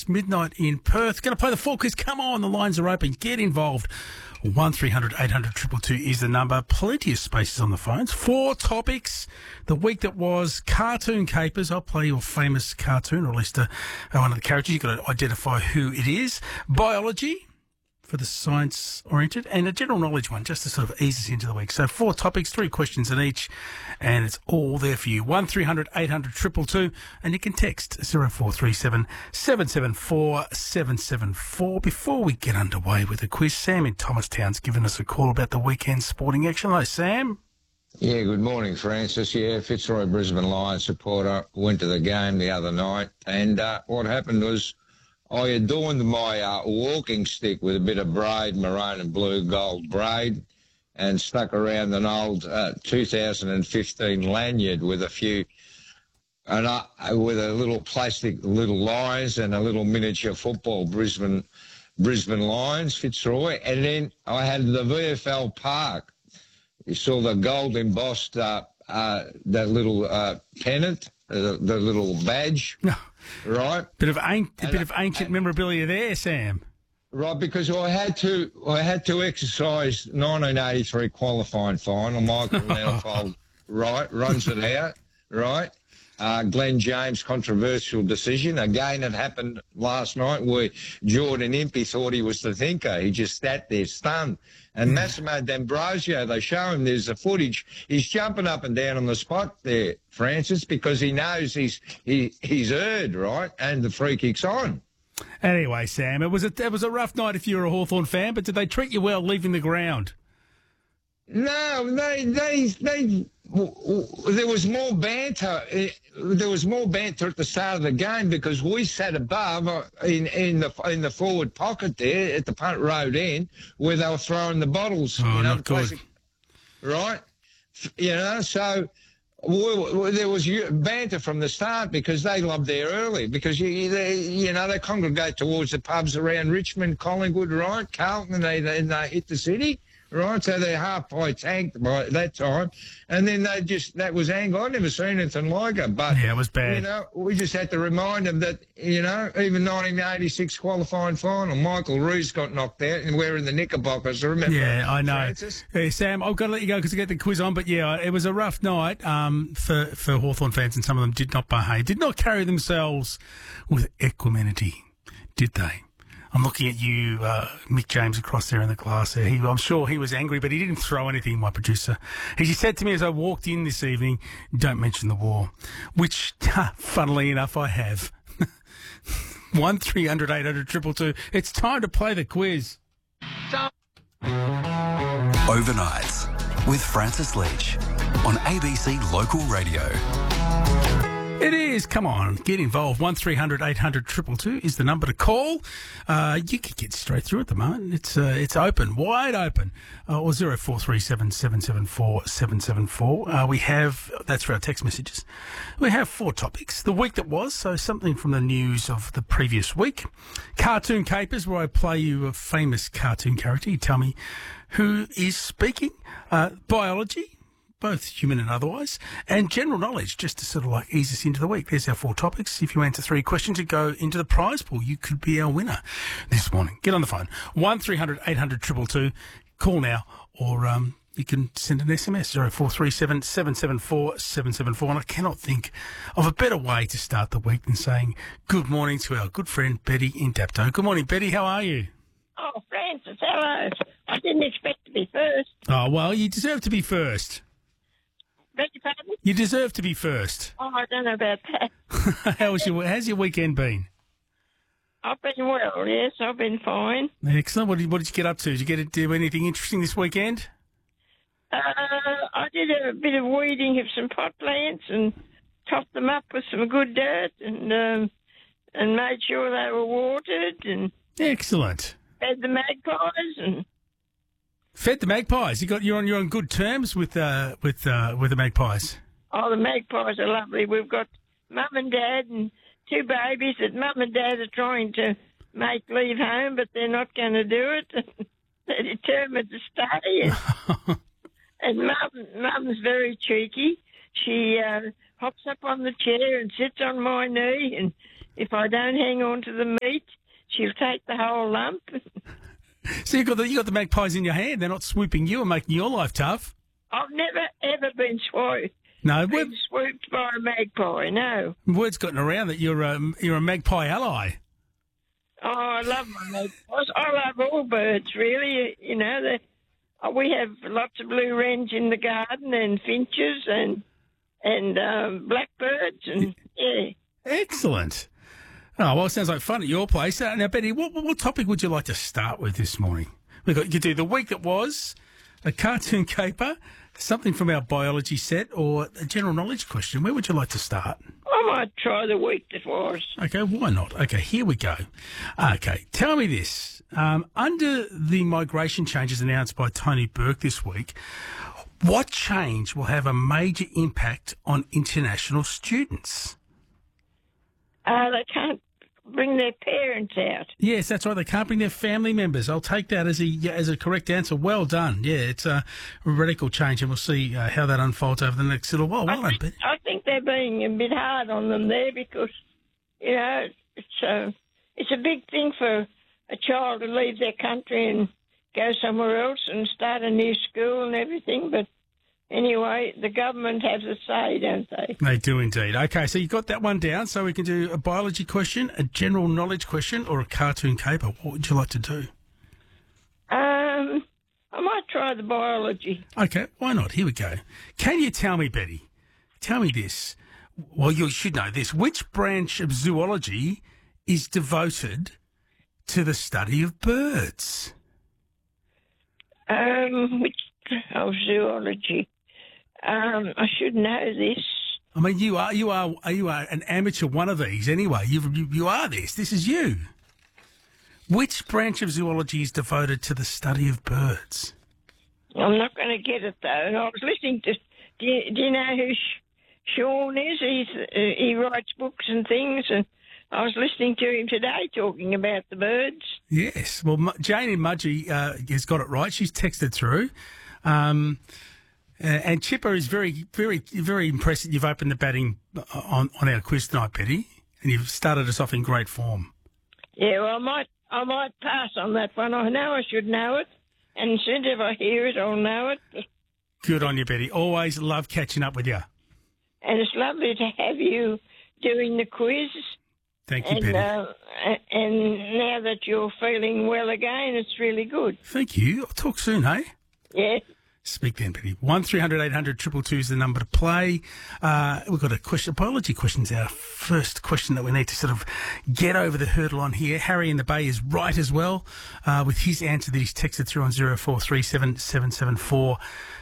midnight in Perth. Going to play the four quiz. Come on, the lines are open. Get involved. 1300 800 222 is the number. Plenty of spaces on the phones. 4 topics. The week that was cartoon capers. I'll play your famous cartoon, or at least one of the characters. You've got to identify who it is. Biology for the science-oriented, and a general knowledge one, just to sort of ease us into the week. So 4 topics, 3 questions in each, and it's all there for you. 1300 800 222, and you can text 0437 774 774. Before we get underway with the quiz, Sam in Thomastown's given us a call about the weekend sporting action. Hello, Sam. Yeah, good morning, Francis. Yeah, Fitzroy Brisbane Lions supporter. Went to the game the other night, and what happened was I adorned my walking stick with a bit of braid, maroon and blue gold braid, and stuck around an old 2015 lanyard with a few, with a little plastic little lions and a little miniature football, Brisbane Lions, Fitzroy. And then I had the VFL Park. You saw the gold embossed, that little pennant, the little badge. Right, bit of ancient memorabilia there, Sam. Right, because I had to exercise 1983 qualifying final. Michael Manifold, right, runs it out, right. Glenn James controversial decision. Again, it happened last night where Jordan Impey thought he was the thinker. He just sat there stunned. And Massimo D'Ambrosio, they show him, there's the footage. He's jumping up and down on the spot there, Francis, because he knows he's heard, right, and the free kick's on. Anyway, Sam, it was a rough night if you're a Hawthorn fan, but did they treat you well leaving the ground? No, there was more banter. There was more banter at the start of the game because we sat above in the forward pocket there at the punt road end where they were throwing the bottles. Oh, not good. Right? You know, so there was banter from the start because they loved there early because, they congregate towards the pubs around Richmond, Collingwood, right, Carlton, and they hit the city. Right, so they're half-pie tanked by that time. And then that was anger. I've never seen anything like it. But, yeah, it was bad. We just had to remind them that, even 1986 qualifying final, Michael Rees got knocked out and we're in the Knickerbockers, remember? Yeah, I know. Francis? Hey, Sam, I've got to let you go because I get the quiz on. But, yeah, it was a rough night for Hawthorn fans, and some of them did not behave, did not carry themselves with equanimity, did they? I'm looking at you, Mick James, across there in the glass there. I'm sure he was angry, but he didn't throw anything, my producer. He said to me as I walked in this evening, don't mention the war, which, funnily enough, I have. 1300 800 222. It's time to play the quiz. Overnights with Francis Leach on ABC Local Radio. It is. Come on, get involved. 1300 800 222 is the number to call. You can get straight through at the moment. It's open, wide open. Or 0437 774 774. That's for our text messages. We have 4 topics. The week that was, so something from the news of the previous week. Cartoon capers, where I play you a famous cartoon character. You tell me who is speaking. Biology, both human and otherwise, and general knowledge, just to sort of like ease us into the week. There's our 4 topics. If you answer 3 questions, you go into the prize pool. You could be our winner this morning. Get on the phone. 1300 800 222. Call now, or you can send an SMS, 0437 774 774. And I cannot think of a better way to start the week than saying good morning to our good friend Betty in Dapto. Good morning, Betty. How are you? Oh, Francis, hello. I didn't expect to be first. Oh, well, you deserve to be first. Beg your pardon? You deserve to be first. Oh, I don't know about that. How's your weekend been? I've been well, yes, I've been fine. Excellent. What did you get up to? Did you get to do anything interesting this weekend? I did a bit of weeding of some pot plants and topped them up with some good dirt and made sure they were watered and excellent. fed the magpies and. Fed the magpies. You're on good terms with the magpies. Oh, the magpies are lovely. We've got Mum and Dad and 2 babies that Mum and Dad are trying to make leave home, but they're not going to do it. They're determined to stay. And Mum's very cheeky. She hops up on the chair and sits on my knee and if I don't hang on to the meat, she'll take the whole lump. So you got the magpies in your hand. They're not swooping you and making your life tough. I've never, ever been swooped. No, Been swooped by a magpie, no. word's gotten around that you're a magpie ally. Oh, I love my magpies. I love all birds, really. You know, we have lots of blue wrens in the garden and finches and blackbirds and, yeah. Excellent. Oh, well, it sounds like fun at your place. Now, Betty, what topic would you like to start with this morning? You could do the week that was, a cartoon caper, something from our biology set, or a general knowledge question. Where would you like to start? I might try the week that was. Okay, why not? Okay, here we go. Okay, tell me this. Under the migration changes announced by Tony Burke this week, what change will have a major impact on international students? They can't bring their parents out. Yes, that's right. They can't bring their family members. I'll take that as a correct answer. Well done. Yeah, it's a radical change, and we'll see how that unfolds over the next little while. Well done, Betty. I think they're being a bit hard on them there because, you know, it's a big thing for a child to leave their country and go somewhere else and start a new school and everything. But anyway, the government has a say, don't they? They do indeed. Okay, so you got that one down. So we can do a biology question, a general knowledge question, or a cartoon caper. What would you like to do? I might try the biology. Okay, why not? Here we go. Can you tell me, Betty? Tell me this. Well, you should know this. Which branch of zoology is devoted to the study of birds? Zoology. I should know this. I mean, you are an amateur one of these anyway. You are this. This is you. Which branch of zoology is devoted to the study of birds? I'm not going to get it though. And I was listening to. Do you know who Sean is? He writes books and things, and I was listening to him today talking about the birds. Yes. Well, Jane in Mudgee has got it right. She's texted through. And Chipper is very, very, very impressed that you've opened the batting on our quiz tonight, Betty, and you've started us off in great form. Yeah, well, I might pass on that one. I know I should know it, and as soon as I hear it, I'll know it. Good on you, Betty. Always love catching up with you. And it's lovely to have you doing the quiz. Thank you, Betty. And now that you're feeling well again, it's really good. Thank you. I'll talk soon, hey? Yeah. Speak then, Betty. 1300 800 222 is the number to play. We've got a biology question's our first question that we need to sort of get over the hurdle on here. Harry in the Bay is right as well with his answer that he's texted through on 0437 774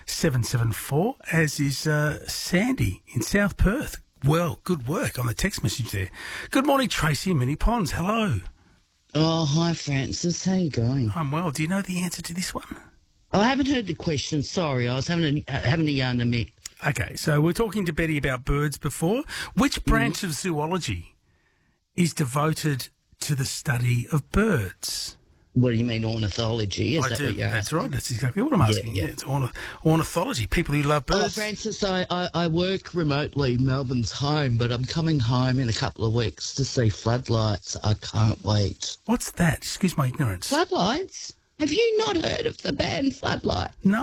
774, as is Sandy in South Perth. Well, good work on the text message there. Good morning, Tracy in Mini Ponds. Hello. Oh, hi, Francis. How you going? I'm well. Do you know the answer to this one? I haven't heard the question. Sorry, I was having a yarn to me. Okay, so we're talking to Betty about birds before. Which branch of zoology is devoted to the study of birds? What do you mean, ornithology? Is that what you're asking? That's right. That's exactly what I'm asking. Yeah, it's ornithology. People who love birds. Oh, Francis, I work remotely. Melbourne's home, but I'm coming home in a couple of weeks to see Floodlights. I can't wait. What's that? Excuse my ignorance. Floodlights? Have you not heard of the band Floodlight? No.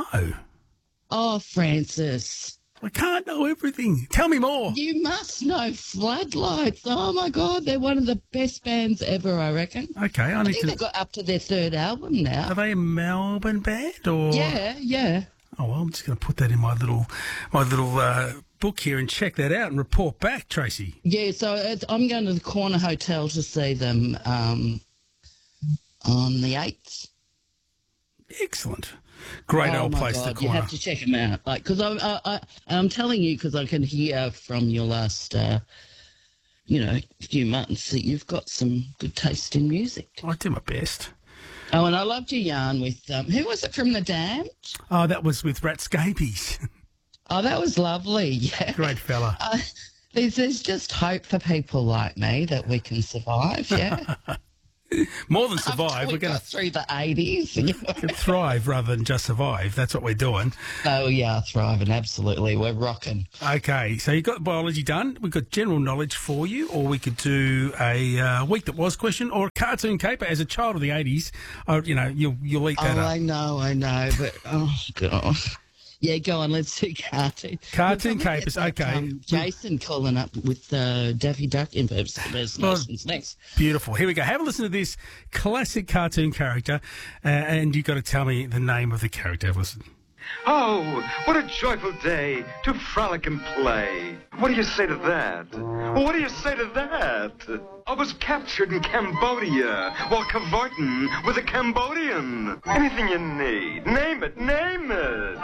Oh, Francis. I can't know everything. Tell me more. You must know Floodlights. Oh, my God. They're one of the best bands ever, I reckon. Okay, I think they've got up to their third album now. Are they a Melbourne band or? Yeah. Oh, well, I'm just going to put that in my little book here and check that out and report back, Tracy. Yeah, so I'm going to the Corner Hotel to see them on the 8th. Excellent. Great old place, God, the Corner. You have to check them out. Because I'm telling you, because I can hear from your last, few months that you've got some good taste in music. I do my best. Oh, and I loved your yarn with, who was it from The Damned? Oh, that was with Rat Scabies. Oh, that was lovely, yeah. Great fella. There's just hope for people like me that we can survive, yeah. More than survive. We're going to through the 80s. thrive rather than just survive. That's what we're doing. Oh, yeah, thriving, absolutely. We're rocking. Okay, so you got biology done. We've got general knowledge for you, or we could do a week that was question or a cartoon caper. As a child of the 80s, you'll eat that up. I know, but oh god. Yeah, go on. Let's do cartoon. Cartoon capers, okay. Jason calling up with Daffy Duck impersonations next. Beautiful. Here we go. Have a listen to this classic cartoon character, and you've got to tell me the name of the character. Have a listen. Oh, what a joyful day to frolic and play. What do you say to that? What do you say to that? I was captured in Cambodia while cavorting with a Cambodian. Anything you need, name it, name it.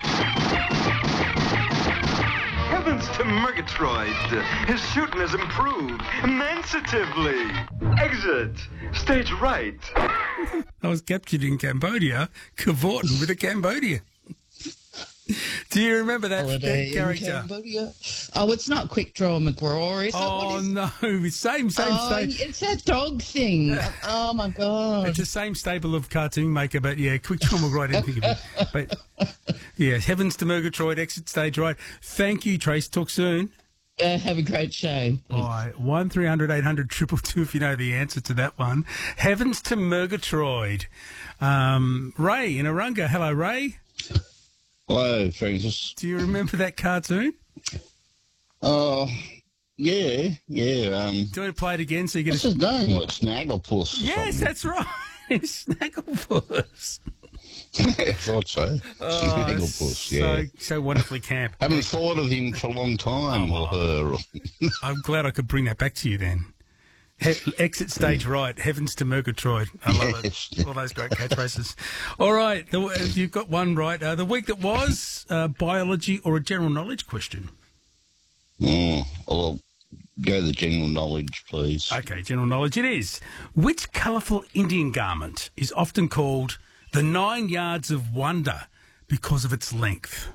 Heavens to Murgatroyd. His shooting has improved immensatively. Exit. Stage right. I was captured in Cambodia, cavorting with a Cambodian. Do you remember that character? Oh, it's not Quick Draw McGraw, is it? Oh, no. Same. It's that dog thing. Oh, my God. It's the same stable of cartoon maker, but yeah, Quick Draw McGraw, I didn't think of it. But yeah, Heavens to Murgatroyd, exit stage right. Thank you, Trace. Talk soon. Have a great show. All right, 1300 800 222 if you know the answer to that one. Heavens to Murgatroyd. Ray in Arunga. Hello, Ray. Hello, Francis. Do you remember that cartoon? Oh, yeah. Do you want to play it again so you get What's his name? What, Snagglepuss? Yes, that's right. Snagglepuss. I thought so. Snagglepuss, yeah. So wonderfully camp. Haven't thought of him for a long time, or her. I'm glad I could bring that back to you then. Exit stage right, Heavens to Murgatroyd. I love it. All those great catchphrases. All right, you've got one right. The week that was, biology or a general knowledge question? I'll go the general knowledge, please. Okay, general knowledge it is. Which colourful Indian garment is often called the 9 yards of wonder because of its length?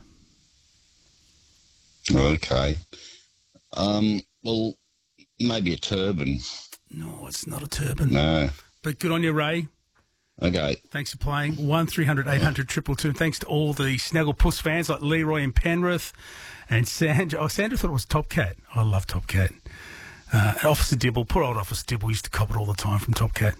Okay. Well, maybe a turban. No, it's not a turban. No. But good on you, Ray. Okay. Thanks for playing. 1300 800 222. Thanks to all the Snagglepuss fans like Leroy in Penrith and Sandra. Oh, Sandra thought it was Top Cat. I love Top Cat. Officer Dibble, poor old Officer Dibble used to cop it all the time from Top Cat.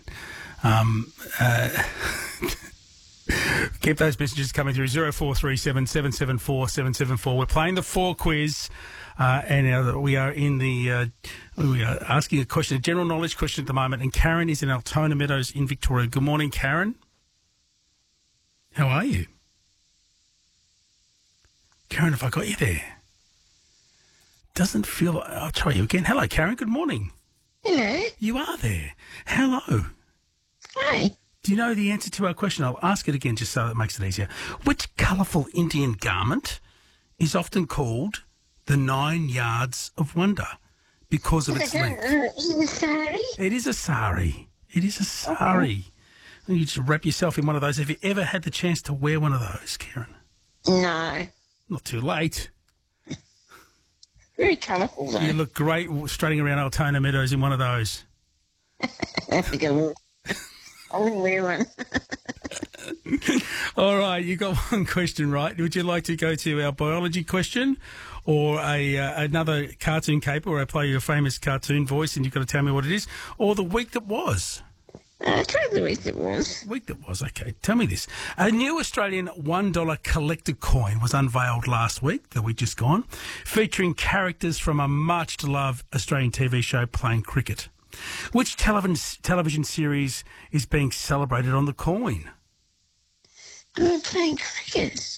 Keep those messages coming through 0437 774 774. We're playing the 4 quiz. And we are we are asking a question, a general knowledge question at the moment. And Karen is in Altona Meadows in Victoria. Good morning, Karen. How are you? Karen, have I got you there? Doesn't feel like... I'll try you again. Hello, Karen. Good morning. Hello. You are there. Hello. Hi. Do you know the answer to our question? I'll ask it again just so it makes it easier. Which colourful Indian garment is often called the 9 yards of wonder because of its length? Is it a sari? It is a sari. It is a sari. And you just wrap yourself in one of those. Have you ever had the chance to wear one of those, Karen? No. Not too late. Very colourful, though. You look great strutting around Altona Meadows in one of those. I think I will. I wouldn't wear one. All right, you got one question right. Would you like to go to our biology question or another cartoon caper where I play your famous cartoon voice and you've got to tell me what it is? Or the week that was? Try the week that was. Week that was, okay. Tell me this. A new Australian $1 collector coin was unveiled last week, the week just gone, featuring characters from a much-loved Australian TV show playing cricket. Which television series is being celebrated on the coin? Playing cricket.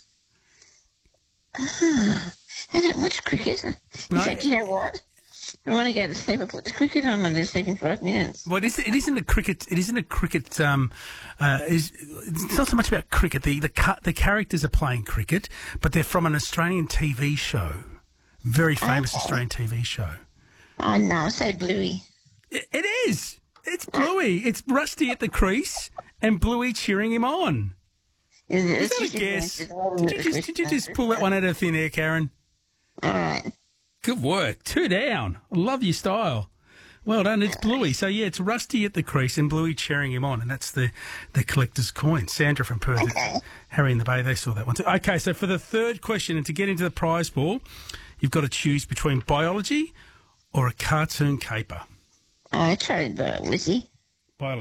I don't watch cricket. In fact, you know what? I want to go to sleep and put the cricket on and then sleep in 5 minutes. Well, it isn't a cricket. It isn't a cricket. It's not so much about cricket. The characters are playing cricket, but they're from an Australian TV show, very famous Australian TV show. Oh no, so bluey. It is. It's Bluey. It's Rusty at the crease and Bluey cheering him on. Is that a guess? Did you just pull that one out of thin air, Karen? All right. Good work. 2 down. I love your style. Well done. It's Bluey. So, yeah, it's Rusty at the crease and Bluey cheering him on, and that's the collector's coin. Sandra from Perth. Okay. Harry in the Bay, they saw that one too. Okay, so for the third question, and to get into the prize pool, you've got to choose between biology or a cartoon caper. I tried biology.